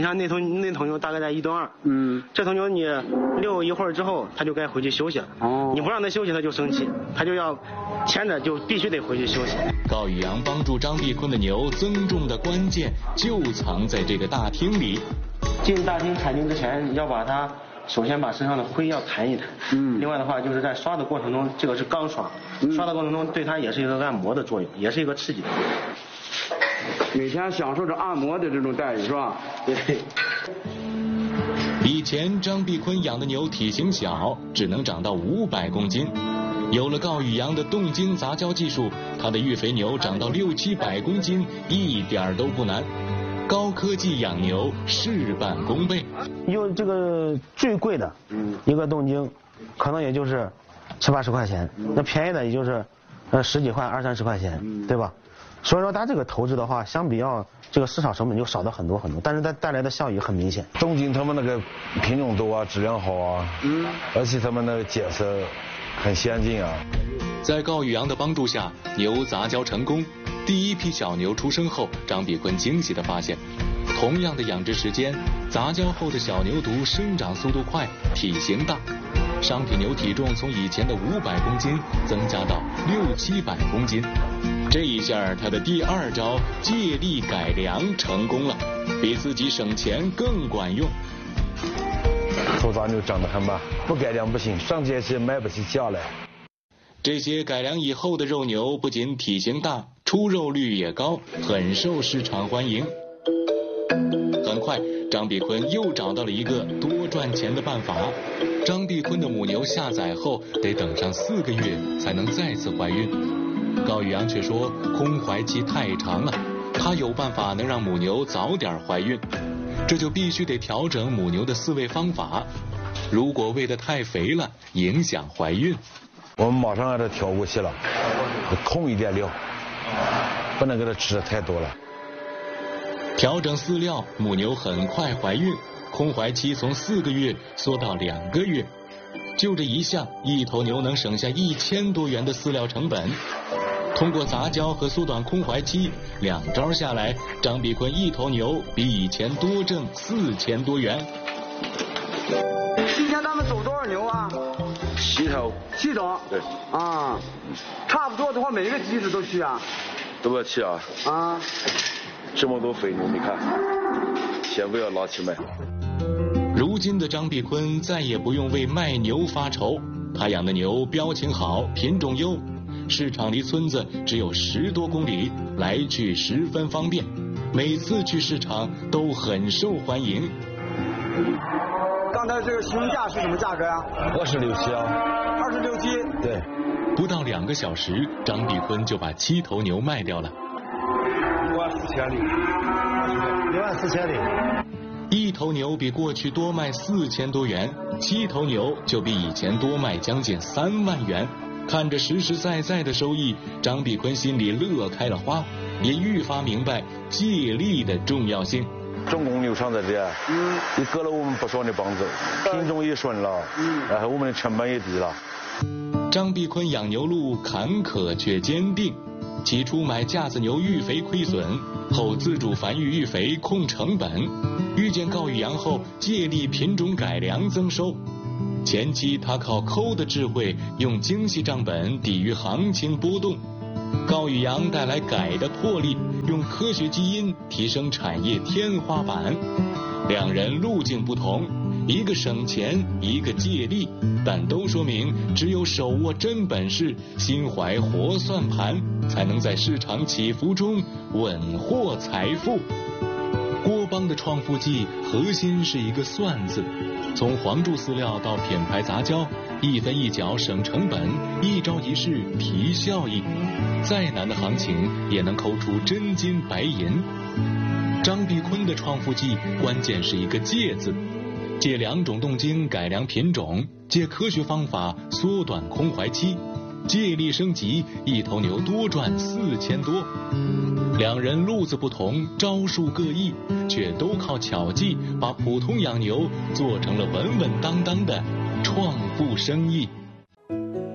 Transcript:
看那头牛大概在1吨2，这头牛你遛一会儿之后，它就该回去休息了。你不让它休息，它就生气，它就要牵着就必须得回去休息。 高宇阳帮助张碧坤的牛增重的关键就藏在这个大厅里。 进大厅产牛之前，要把它首先把身上的灰要弹一弹。另外的话，就是在刷的过程中，这个是钢刷，刷的过程中对它也是一个按摩的作用，也是一个刺激。 每天享受着按摩的这种待遇是吧？ 对。 以前张碧坤养的牛体型小，只能长到500公斤。有了高宇阳的动精杂交技术，他的育肥牛长到600-700公斤一点都不难。高科技养牛事半功倍。 用这个最贵的，一个动精，可能也就是70-80块钱，那便宜的也就是10几块、20-30块钱，对吧？所以说它这个投资的话，相比较这个市场成本就少了很多，但是它带来的效益很明显。 动精他们那个品种多啊，质量好啊，而且他们那个检测很先进啊。 在高宇阳的帮助下，牛杂交成功。第一批小牛出生后，张碧坤惊喜地发现，同样的养殖时间，杂交后的小牛犊生长速度快，体型大，商品牛体重从以前的500公斤增加到600-700公斤。这一下他的第2招借力改良成功了，比自己省钱更管用。 头杂牛长得很慢，不改良不行，上街去卖不起价来。 这些改良以后的肉牛不仅体型大，出肉率也高，很受市场欢迎。很快，张碧坤又找到了一个多赚钱的办法。张碧坤的母牛下崽后得等上4个月才能再次怀孕，高宇阳却说空怀期太长了，他有办法能让母牛早点怀孕，这就必须得调整母牛的饲喂方法。如果喂得太肥了，影响怀孕。 我们马上让它调过去了，控一点料，不能给它吃的太多了。 调整饲料，母牛很快怀孕，空怀期从4个月缩到2个月。就这一项，一头牛能省下1000多元的饲料成本。通过杂交和缩短空怀期，2招下来，张碧坤一头牛比以前多挣4000多元。 今天咱们走多少牛啊 7头。 7头？ 对。 啊，差不多的话，每一个机子都去啊？ 都要去啊。 啊。 这么多肥牛，你看，先不要拿去卖。 如今的张碧坤再也不用为卖牛发愁，他养的牛标情好，品种优，市场离村子只有10多公里，来去十分方便，每次去市场都很受欢迎。 刚才这个询问价是什么价格啊 ？26期啊。 26期。 对。 不到2个小时，张碧坤就把7头牛卖掉了。 14000里。 14000里。 一头牛比过去多卖4000多元，7头牛就比以前多卖将近3万元。看着实实在在的收益，张碧坤心里乐开了花，也愈发明白借力的重要性。 重工牛场在这，也给了我们不少的帮助，品种也顺了，然后我们的成本也低了。 张碧坤养牛路坎坷却坚定，起初买架子牛育肥亏损，后自主繁育育肥控成本，遇见高宇阳后借力品种改良增收。前期他靠抠的智慧，用精细账本抵御行情波动，高宇阳带来改的魄力，用科学基因提升产业天花板。2人路径不同，一个省钱，一个借力，但都说明只有手握真本事，心怀活算盘，才能在市场起伏中稳获财富。郭帮的创富记核心是一个算字，从黄注饲料到品牌杂交，一分一角省成本，一招一式提效益，再难的行情也能抠出真金白银。张碧坤的创富记关键是一个借字，借2种动精改良品种，借科学方法缩短空怀期，借力升级，一头牛多赚4000多。2人路子不同，招数各异，却都靠巧计把普通养牛做成了稳稳当当的创富生意。